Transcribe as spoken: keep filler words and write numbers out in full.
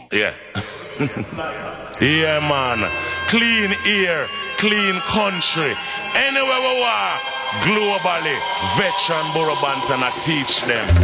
Yeah. Yeah, man. Clean air, clean country. Anywhere we walk, globally, veteran Borough Banton I teach them.